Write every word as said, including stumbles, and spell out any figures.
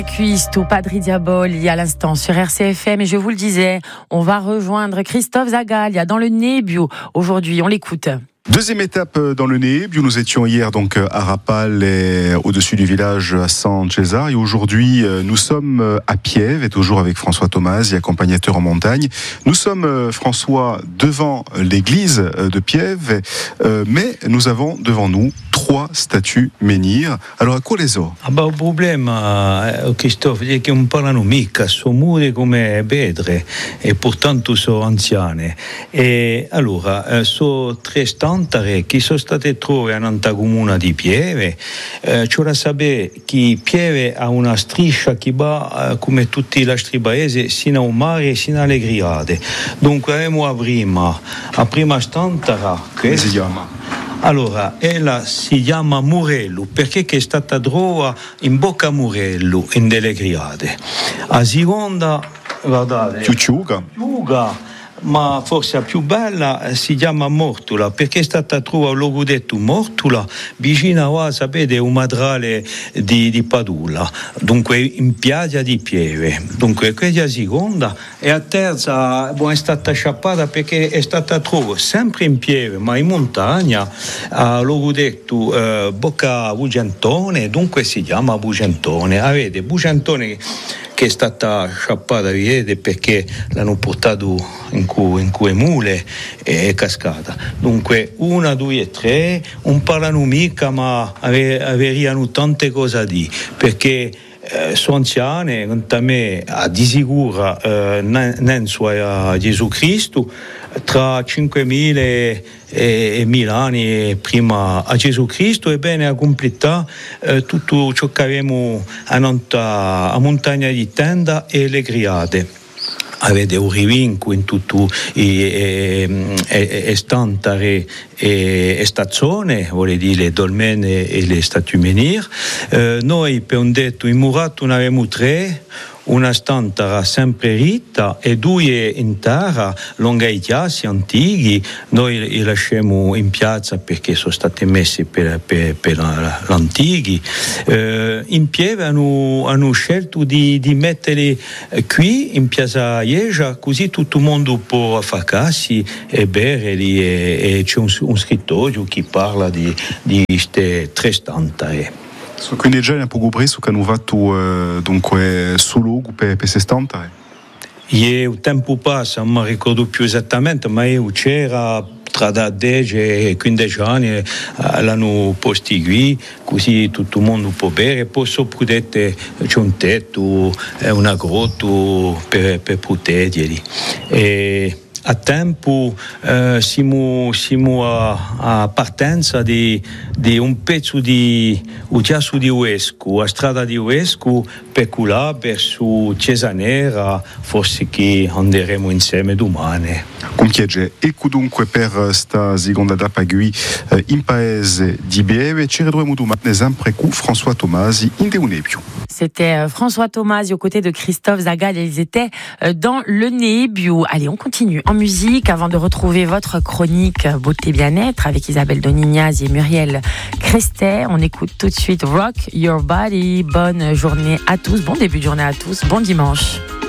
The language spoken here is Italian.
Cuisto, Padri Diaboli à l'instant sur R C F M et je vous le disais, on va rejoindre Christophe Zagalia dans le Nebbio. Aujourd'hui, on l'écoute. Deuxième étape dans le Nebbio, nous étions hier donc à Rapal et au-dessus du village à San Cesare et aujourd'hui nous sommes à Pieve et toujours avec François Tomasi, accompagnateur en montagne. Nous sommes, François, devant l'église de Pieve, mais nous avons devant nous trois statues menhir. Alors, a quale so? Ah bah, il problema, Christophe, è che non parlano mica, sono mure come pedre e portanto sono anziane. E allora, sono tre stantare che sono state trovate in una comune di Pieve. Eh, c'è da sapere che Pieve ha una striscia che va, eh, come tutti i nostri paesi, sino al mare e sino alle griade. Dunque, abbiamo la prima, la prima stantara, che si chiama? Allora, ella si chiama Murello perché è stata trovata in Bocca Murello, in delle griade. La seconda, guardate, Ciucciuga. Ciucciuga, ma forse la più bella si chiama Mortula perché è stata trovata, l'ho detto, Mortula vicino a, sapete, un madrale di, di Padula, dunque in piazza di Pieve. Dunque quella seconda e la terza è stata sciappata perché è stata trovata sempre in Pieve ma in montagna, uh, l'ho detto, uh, Bocca Bugentone, dunque si chiama Bugentone. Avete Bugentone che è stata sciappata, vedete, perché l'hanno portato in cui, in cui mule e è cascata. Dunque una, due e tre non parlano mica ma avevano tante cose a dire perché eh, sono anziane come me, a di sicuro eh, non so a Gesù Cristo tra cinquemila e mille anni prima a Gesù Cristo e bene a completare eh, tutto ciò che avevamo a, nonta, a montagna di tenda e le griade. Avete un rivinco in tutto e, e, e stantare e, e stazione, vuol dire le dolmene e le statue menhir. Eh, noi per un detto in murato ne avevamo tre, una stantara sempre ritta e due in terra, lungo i chiassi antichi. Noi li lasciamo in piazza perché sono stati messi per, per, per l'antichi. Eh, in Pieve hanno, hanno scelto di, di metterli qui in piazza Ieja, così tutto il mondo può affacarsi e bere lì, e, e c'è un, un scrittoio che parla di queste tre stantare. So, quindi già un po' preso che hanno fatto uh, dunque solo per queste stantare? Io, il tempo passa, non mi ricordo più esattamente, ma io c'era tra dieci e quindici anni, eh, l'hanno posti qui, così tutto il mondo può bere, poi sopra c'è un tetto, una grotta per, per proteggerli. E a tempo eh, siamo, siamo a, a partenza di, di un pezzo di Ugiasso di Uesco, a strada di Uesco, per là verso Cesanera, forse che anderemo insieme domani. Compiege, e dunque per sta seconda tappa qui eh, in paese di Pieve, ci ritroviamo domani sempre con François Tomasi in De Nebbio. C'était François Tomasi aux côtés de Christophe Zagalia. Ils étaient dans le Nebbio. Allez, on continue en musique avant de retrouver votre chronique Beauté Bien-être avec Isabelle Donignaz et Muriel Crestet. On écoute tout de suite Rock Your Body. Bonne journée à tous, bon début de journée à tous, bon dimanche.